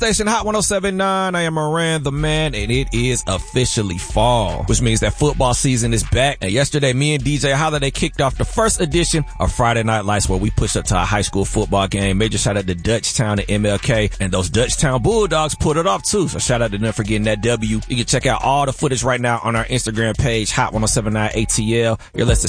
station, Hot 107.9. I am Moran the man, and it is officially fall, which means that football season is back. And yesterday, me and DJ Holiday kicked off the first edition of Friday Night Lights, where we push up to a high school football game. Major shout out to Dutchtown and MLK, and those Dutchtown Bulldogs put it off too. So shout out to them for getting that W. You can check out all the footage right now on our Instagram page, Hot 107.9 ATL. You're listening